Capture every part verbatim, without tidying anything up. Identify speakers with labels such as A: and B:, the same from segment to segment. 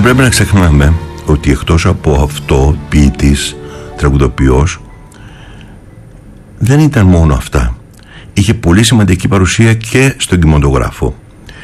A: Δεν πρέπει να ξεχνάμε ότι εκτός από αυτό, ποιητής, τραγουδοποιός, δεν ήταν μόνο αυτά. Είχε πολύ σημαντική παρουσία και στον κινηματογράφο.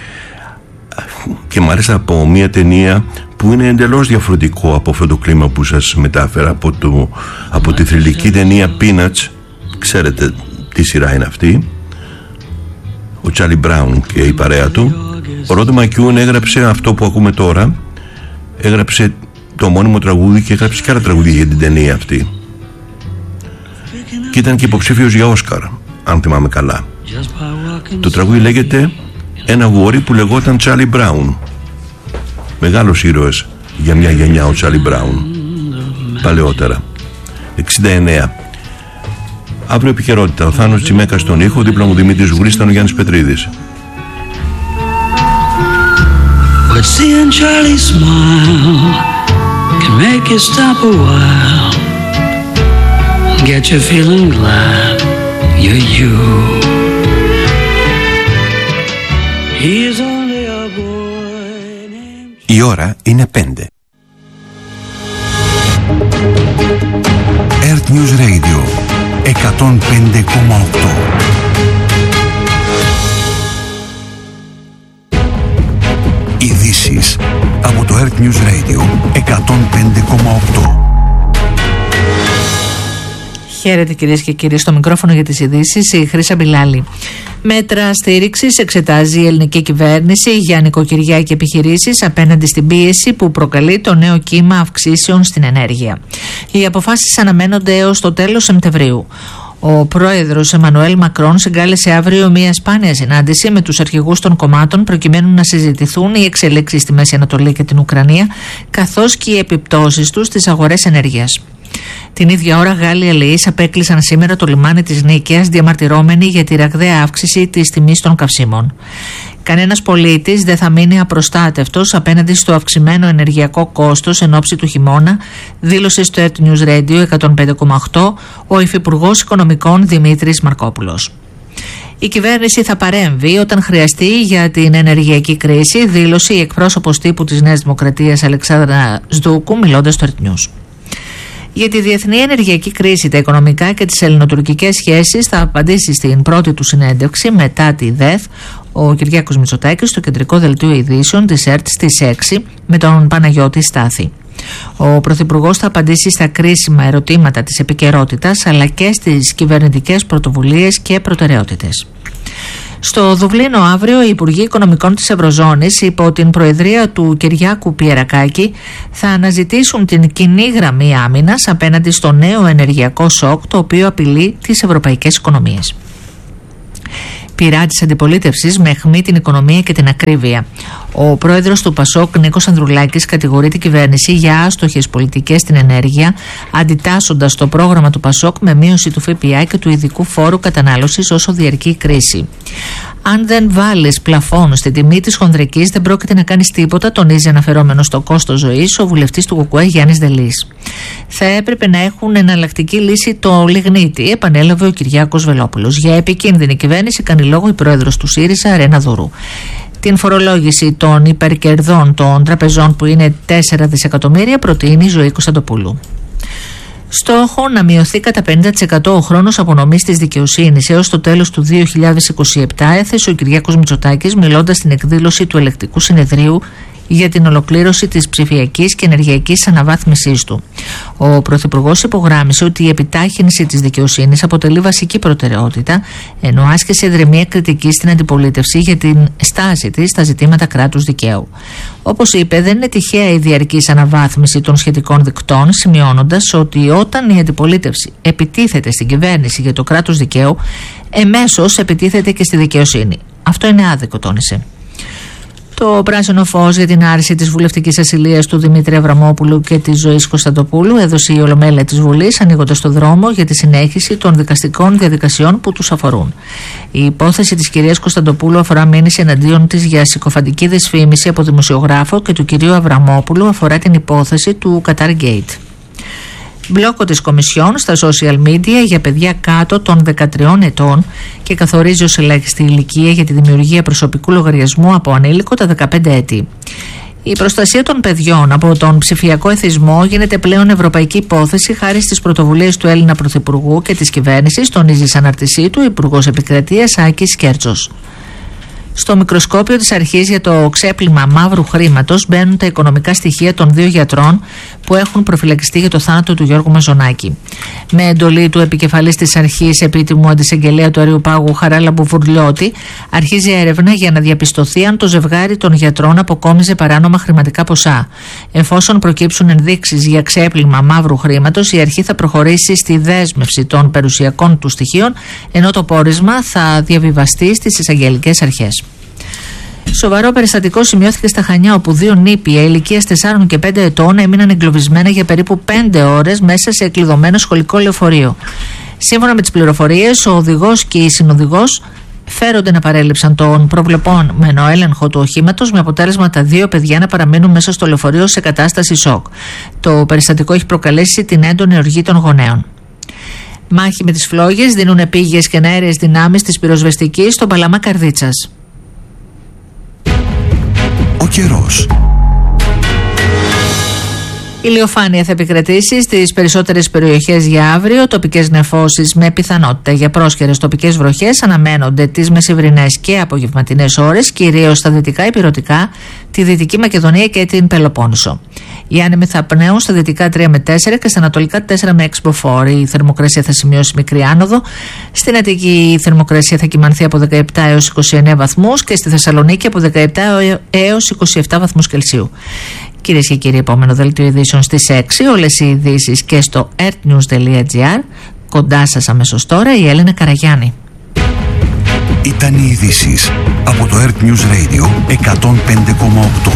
A: Και μάλιστα από μια ταινία που είναι εντελώς διαφορετικό από αυτό το κλίμα που σας μετάφερα, από, το, από τη θρυλική ταινία Peanuts. Ξέρετε τι σειρά είναι αυτή. Ο Τσάρλι Μπράουν και η παρέα του. Ο Ρόντο Μακιούν έγραψε αυτό που ακούμε τώρα. Έγραψε το μόνιμο τραγούδι και έγραψε και άλλα τραγούδια για την ταινία αυτή. Και ήταν και υποψήφιος για Όσκαρ, αν θυμάμαι καλά. Το τραγούδι λέγεται «Ένα γόρι που λεγόταν Τσάρλι Μπράουν». Μεγάλος ήρωας για μια γενιά ο Τσάρλι Μπράουν. Παλαιότερα. εξήντα εννέα. Αύριο επικαιρότητα. Ο Θάνος Τσιμέκας στον ήχο, δίπλα μου Δημήτρης Γουρής, ήταν ο Γιάννης Πετρίδης.
B: But seeing Charlie smile can make you stop a while, get you feeling glad you're you. He's only a boy named...
C: Η ώρα είναι πέντε. Earth News Radio εκατόν πέντε κόμμα οκτώ. Ειδήσεις από το Earth News Radio εκατόν πέντε κόμμα οκτώ.
D: Χαίρετε κυρίες και κύριοι, στο μικρόφωνο για τις ειδήσεις η Χρύσα Μπιλάλη. Μέτρα στήριξης εξετάζει η ελληνική κυβέρνηση για νοικοκυριά και επιχειρήσεις απέναντι στην πίεση που προκαλεί το νέο κύμα αυξήσεων στην ενέργεια. Οι αποφάσεις αναμένονται έως το τέλος Σεπτεμβρίου. Ο πρόεδρος Εμμανουέλ Μακρόν συγκάλεσε αύριο μια σπάνια συνάντηση με τους αρχηγούς των κομμάτων προκειμένου να συζητηθούν οι εξελίξεις στη Μέση Ανατολή και την Ουκρανία, καθώς και οι επιπτώσεις τους στις αγορές ενέργειας. Την ίδια ώρα, Γάλλοι αλληλείς απέκλεισαν σήμερα το λιμάνι της Νίκαιας, διαμαρτυρώμενοι για τη ραγδαία αύξηση της τιμής των καυσίμων. Κανένας πολίτης δεν θα μείνει απροστάτευτος απέναντι στο αυξημένο ενεργειακό κόστος εν ώψη του χειμώνα, δήλωσε στο Earth News Radio εκατόν πέντε κόμμα οκτώ ο Υφυπουργός Οικονομικών Δημήτρης Μαρκόπουλος. Η κυβέρνηση θα παρέμβει όταν χρειαστεί για την ενεργειακή κρίση, δήλωσε η εκπρόσωπος τύπου της Νέας Δημοκρατίας Αλεξάνδρα Σδούκου, μιλώντας στο Earth News. Για τη διεθνή ενεργειακή κρίση, τα οικονομικά και τις ελληνοτουρκικές σχέσεις θα απαντήσει στην πρώτη του συνέντευξη μετά τη ΔΕΘ ο Κυριάκος Μητσοτάκης στο κεντρικό δελτίο ειδήσεων της ΕΡΤ στις έξι με τον Παναγιώτη Στάθη. Ο Πρωθυπουργός θα απαντήσει στα κρίσιμα ερωτήματα της επικαιρότητας αλλά και στις κυβερνητικές πρωτοβουλίες και προτεραιότητες. Στο Δουβλίνο αύριο οι Υπουργοί Οικονομικών της Ευρωζώνης υπό την προεδρία του Κυριάκου Πιερακάκη θα αναζητήσουν την κοινή γραμμή άμυνας απέναντι στο νέο ενεργειακό σοκ το οποίο απειλεί τις ευρωπαϊκές οικονομίες. Πειρά της αντιπολίτευσης με αιχμή την οικονομία και την ακρίβεια. Ο πρόεδρος του Πασόκ, Νίκος Ανδρουλάκης, κατηγορεί την κυβέρνηση για άστοχες πολιτικές στην ενέργεια, αντιτάσσοντας το πρόγραμμα του Πασόκ με μείωση του ΦΠΑ και του ειδικού φόρου κατανάλωσης όσο διαρκεί η κρίση. Αν δεν βάλεις πλαφόν στη τιμή της χονδρικής, δεν πρόκειται να κάνεις τίποτα, τονίζει αναφερόμενο στο κόστος ζωής ο βουλευτής του ΚΚΕ Γιάννης Δελής. Θα έπρεπε να έχουν εναλλακτική λύση το λιγνίτη, επανέλαβε ο Κυριάκος Βελόπουλος. Για επικίνδυνη κυβέρνηση κάνει λόγο η πρόεδρος του ΣΥΡΙΖΑ, Ρένα Δουρού. Την φορολόγηση των υπερκερδών των τραπεζών που είναι τέσσερα δισεκατομμύρια προτείνει η Ζωή Κωνσταντοπούλου. Στόχο να μειωθεί κατά πενήντα τοις εκατό ο χρόνος απονομής της δικαιοσύνης έως το τέλος του δύο χιλιάδες είκοσι επτά, έθεσε ο Κυριάκος Μητσοτάκης μιλώντας στην εκδήλωση του Ελεκτικού Συνεδρίου για την ολοκλήρωση της ψηφιακής και ενεργειακής αναβάθμισής του. Ο Πρωθυπουργός υπογράμμισε ότι η επιτάχυνση της δικαιοσύνης αποτελεί βασική προτεραιότητα, ενώ άσκησε δρυμία κριτική στην αντιπολίτευση για την στάση της στα ζητήματα κράτους δικαίου. Όπως είπε, δεν είναι τυχαία η διαρκής αναβάθμιση των σχετικών δικτών, σημειώνοντας ότι όταν η αντιπολίτευση επιτίθεται στην κυβέρνηση για το κράτος δικαίου, εμέσως επιτίθεται και στη δικαιοσύνη. Αυτό είναι άδικο, τόνισε. Το πράσινο φως για την άρση της βουλευτικής ασυλίας του Δημήτρη Αβραμόπουλου και της Ζωής Κωνσταντοπούλου έδωσε η Ολομέλεια της Βουλής, ανοίγοντας το δρόμο για τη συνέχιση των δικαστικών διαδικασιών που τους αφορούν. Η υπόθεση της κυρίας Κωνσταντοπούλου αφορά μήνυση εναντίον της για συκοφαντική δυσφήμιση από δημοσιογράφο και του κυρίου Αβραμόπουλου αφορά την υπόθεση του Qatar Gate. Μπλόκο της Κομισιόν στα social media για παιδιά κάτω των δεκατριών ετών και καθορίζει ως ελάχιστη ηλικία για τη δημιουργία προσωπικού λογαριασμού από ανήλικο τα δεκαπέντε έτη. Η προστασία των παιδιών από τον ψηφιακό εθισμό γίνεται πλέον ευρωπαϊκή υπόθεση χάρη στις πρωτοβουλίες του Έλληνα Πρωθυπουργού και της κυβέρνησης, τονίζει σε αναρτησή του Υπουργός Επικρατείας Άκης Κέρτσος. Στο μικροσκόπιο της αρχής για το ξέπλυμα μαύρου χρήματος μπαίνουν τα οικονομικά στοιχεία των δύο γιατρών που έχουν προφυλακιστεί για το θάνατο του Γιώργου Μαζονάκη. Με εντολή του επικεφαλής της αρχής επίτιμου αντισαγγελέα του Αριουπάγου Χαράλαμπου Βουρλιώτη, αρχίζει έρευνα για να διαπιστωθεί αν το ζευγάρι των γιατρών αποκόμιζε παράνομα χρηματικά ποσά. Εφόσον προκύψουν ενδείξεις για ξέπλυμα μαύρου χρήματος, η αρχή θα προχωρήσει στη δέσμευση των περιουσιακών του στοιχείων, ενώ το πόρισμα θα διαβιβαστεί στις εισαγγελικές αρχές. Σοβαρό περιστατικό σημειώθηκε στα Χανιά, όπου δύο νήπια ηλικίας τεσσάρων και πέντε ετών έμειναν εγκλωβισμένα για περίπου πέντε ώρες μέσα σε κλειδωμένο σχολικό λεωφορείο. Σύμφωνα με τις πληροφορίες, ο οδηγός και η συνοδηγός φέρονται να παρέλειψαν τον προβλεπόμενο έλεγχο του οχήματος, με αποτέλεσμα τα δύο παιδιά να παραμείνουν μέσα στο λεωφορείο σε κατάσταση σοκ. Το περιστατικό έχει προκαλέσει την έντονη οργή των γονέων. Μάχη με τις φλόγες δίνουν επίγειες και εναέρειες δυνάμεις της πυροσβεστικής στον Παλαμά Καρδίτσας.
C: Ο καιρός.
D: Ηλιοφάνεια θα επικρατήσει στις περισσότερες περιοχές για αύριο. Τοπικές νεφώσεις με πιθανότητα για πρόσχερες τοπικές βροχές αναμένονται τις μεσημβρινές και απογευματινές ώρες, κυρίως στα δυτικά ηπειρωτικά, τη Δυτική Μακεδονία και την Πελοπόννησο. Οι άνεμοι θα πνέουν στα δυτικά τρία με τέσσερα και στα ανατολικά τέσσερα με έξι μποφόρ. Η θερμοκρασία θα σημειώσει μικρή άνοδο. Στην Αττική η θερμοκρασία θα κυμανθεί από δεκαεπτά έως είκοσι εννέα βαθμούς και στη Θεσσαλονίκη από δεκαεπτά έως είκοσι επτά βαθμούς Κελσίου. Κυρίες και κύριοι, επόμενο δελτίο ειδήσεων στις έξι. Όλες οι ειδήσεις και στο ertnews τελεία gr. Κοντά σας αμέσως τώρα η Έλενα Καραγιάννη.
C: Ήταν οι ειδήσεις από το Earth News Radio εκατόν πέντε κόμμα οκτώ.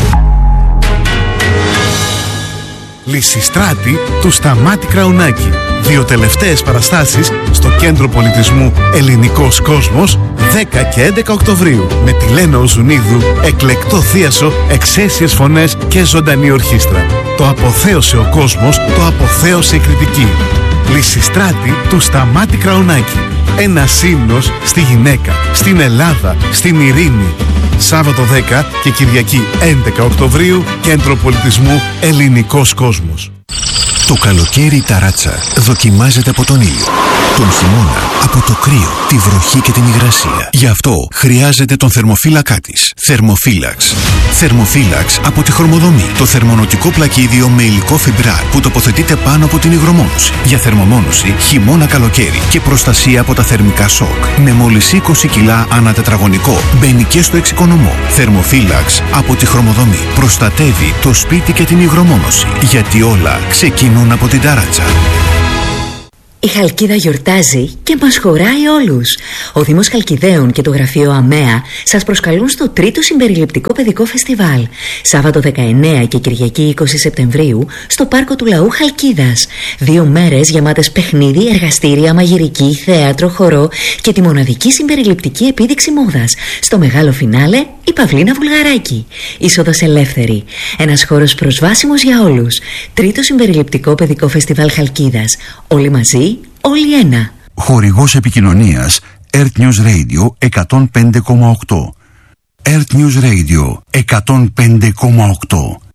E: Λυσιστράτη του Σταμάτη Κραουνάκη. Δύο τελευταίες παραστάσεις στο Κέντρο Πολιτισμού Ελληνικός Κόσμος δέκα και έντεκα Οκτωβρίου με τη Λένα Οζουνίδου, εκλεκτό θίασο, εξαίσιες φωνές και ζωντανή ορχήστρα. Το αποθέωσε ο κόσμος, το αποθέωσε η κριτική. Λυσιστράτη του Σταμάτη Κραουνάκη. Ένας ύμνος στη γυναίκα, στην Ελλάδα, στην ειρήνη. Σάββατο δέκα και Κυριακή έντεκα Οκτωβρίου, Κέντρο Πολιτισμού Ελληνικός Κόσμος.
C: Το καλοκαίρι η ταράτσα δοκιμάζεται από τον ήλιο, τον χειμώνα από το κρύο, τη βροχή και την υγρασία. Γι' αυτό χρειάζεται τον θερμοφύλακά της. Θερμοφύλαξ. Θερμοφύλαξ από τη Χρωμοδομή. Το θερμονοτικό πλακίδιο με υλικό φιμπράρ που τοποθετείται πάνω από την υγρομόνωση. Για θερμομόνωση χειμώνα καλοκαίρι και προστασία από τα θερμικά σοκ. Με μόλις είκοσι κιλά ανά τετραγωνικό. Μπαίνει και στο εξοικονομώ. Θερμοφύλαξ από τη Χρωμοδομή. Προστατεύει το σπίτι και την υγρομόνωση. Γιατί όλα ξεκινούν από την ταράτσα.
F: Η Χαλκίδα γιορτάζει και μας χωράει όλους. Ο Δήμος Χαλκιδαίων και το Γραφείο ΑΜΕΑ σας προσκαλούν στο τρίτο συμπεριληπτικό παιδικό φεστιβάλ. Σάββατο δεκαεννέα και Κυριακή είκοσι Σεπτεμβρίου στο Πάρκο του Λαού Χαλκίδας. Δύο μέρες γεμάτες παιχνίδι, εργαστήρια, μαγειρική, θέατρο, χορό και τη μοναδική συμπεριληπτική επίδειξη μόδας. Στο μεγάλο φινάλε η Παυλίνα Βουλγαράκη. Είσοδος ελεύθερη. Ένας χώρος προσβάσιμος για όλους. Τρίτο συμπεριληπτικό παιδικό φεστιβάλ Χαλκίδας. Όλοι μαζί, όλοι ένα.
C: Χορηγός επικοινωνίας Earth News Radio εκατόν πέντε κόμμα οκτώ. Earth News Radio εκατόν πέντε κόμμα οκτώ.